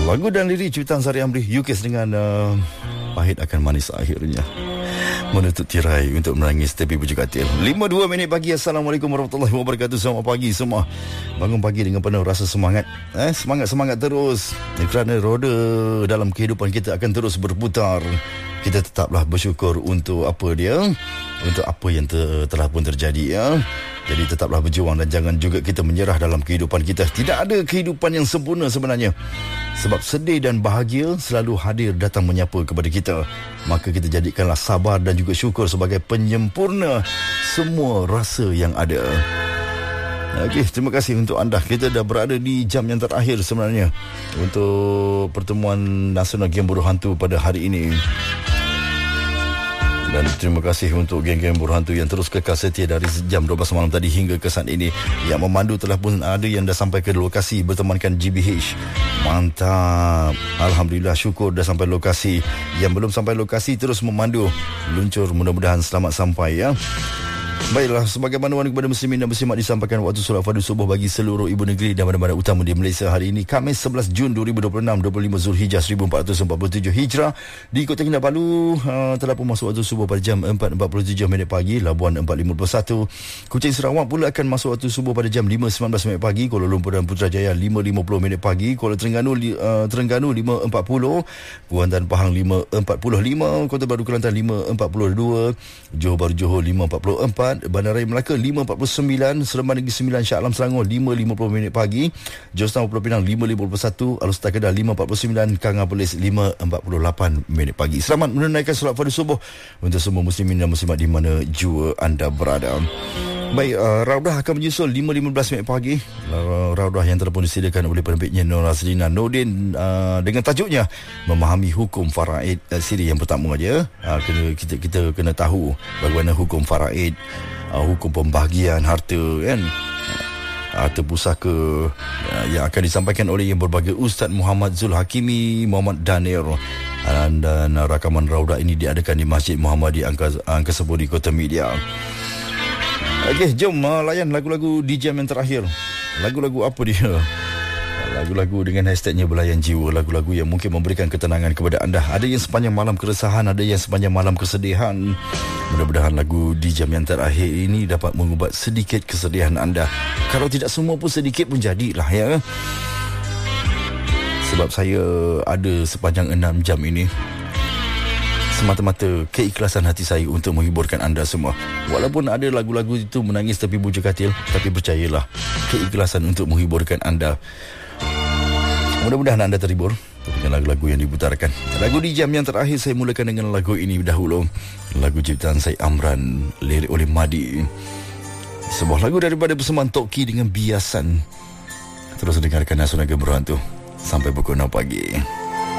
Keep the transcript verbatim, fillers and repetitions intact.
Lagu dan lirik ciptaan Sari Amri, Yukis dengan uh, pahit akan manis akhirnya. Menutup tirai untuk menangis tepi bujuk katil. lima puluh dua minit pagi. Assalamualaikum warahmatullahi wabarakatuh. Selamat pagi semua. Bangun pagi dengan penuh rasa semangat. Eh, semangat-semangat terus. Kerana roda dalam kehidupan kita akan terus berputar. Kita tetaplah bersyukur untuk apa dia, untuk apa yang te- telah pun terjadi ya. Jadi tetaplah berjuang dan jangan juga kita menyerah dalam kehidupan kita. Tidak ada kehidupan yang sempurna sebenarnya. Sebab sedih dan bahagia selalu hadir datang menyapa kepada kita. Maka kita jadikanlah sabar dan juga syukur sebagai penyempurna semua rasa yang ada. Okey, terima kasih untuk anda. Kita dah berada di jam yang terakhir sebenarnya untuk pertemuan Nasional Game Buruh Hantu pada hari ini. Dan terima kasih untuk geng-geng buruh hantu yang terus kekal setia dari jam dua belas malam tadi hingga ke saat ini. Yang memandu telah pun ada yang dah sampai ke lokasi bertemankan G B H. Mantap. Alhamdulillah, syukur dah sampai lokasi. Yang belum sampai lokasi terus memandu. Luncur, mudah-mudahan selamat sampai ya. Baiklah, sebagai panduan kepada muslimin dan muslimat disampaikan waktu solat fardu subuh bagi seluruh ibu negeri dan bandar-bandar utama di Malaysia hari ini Khamis sebelas Jun dua ribu dua puluh enam, dua puluh lima Zulhijjah seribu empat ratus empat puluh tujuh Hijrah. Di Kota Kinabalu uh, telah pun masuk waktu subuh pada jam empat empat puluh tujuh minit pagi. Labuan empat lima puluh satu. Kuching Sarawak pula akan masuk waktu subuh pada jam lima sembilan belas minit pagi. Kuala Lumpur dan Putrajaya lima lima puluh minit pagi. Kuala Terengganu uh, Terengganu lima empat puluh. Kuantan Pahang lima empat puluh lima. Kota Baru Kelantan lima empat puluh dua. Johor Bahru Johor lima empat puluh empat. Bandaraya Melaka lima empat puluh sembilan, Seremban Negeri sembilan, Shah Alam Selangor lima lima puluh minit pagi, Jostan Pulau Pinang lima lima puluh satu, Alustar Kedah lima empat puluh sembilan, Kanga Perlis lima empat puluh lapan minit pagi. Selamat menunaikan solat fardu subuh untuk semua muslimin dan muslimat di mana jua anda berada. Baik, uh, Raudah akan menyusul lima lima belas minit pagi. uh, Raudah yang telah pun disediakan oleh penerbitnya Nur Razlina Nordin uh, dengan tajuknya Memahami Hukum Faraid. uh, Siri yang pertama aja. uh, kena, kita, kita kena tahu bagaimana hukum faraid, uh, hukum pembahagian harta kan, harta pusaka uh, yang akan disampaikan oleh yang berbagai Ustaz Muhammad Zul Hakimi, Muhammad Daniel. Dan, dan uh, rakaman Raudah ini diadakan di Masjid Muhammadiyah Angkasa, Angkasa Puri Kota Media. Okey, jom uh, layan lagu-lagu di jam yang terakhir. Lagu-lagu apa dia? Lagu-lagu dengan hashtagnya Belayan Jiwa. Lagu-lagu yang mungkin memberikan ketenangan kepada anda. Ada yang sepanjang malam keresahan, ada yang sepanjang malam kesedihan. Mudah-mudahan lagu di jam yang terakhir ini dapat mengubat sedikit kesedihan anda. Kalau tidak semua pun sedikit pun jadilah ya. Sebab saya ada sepanjang enam jam ini semata-mata keikhlasan hati saya untuk menghiburkan anda semua. Walaupun ada lagu-lagu itu menangis tepi bujuk katil, tapi percayalah, keikhlasan untuk menghiburkan anda. Mudah-mudahan anda terhibur dengan lagu-lagu yang diputarkan. Lagu di jam yang terakhir saya mulakan dengan lagu ini dahulu. Lagu ciptaan Syed Amran, lirik oleh Madi. Sebuah lagu daripada persembahan Toki dengan Biasan. Terus dengarkan Nasional Game Buruh Hantu sampai pukul enam pagi.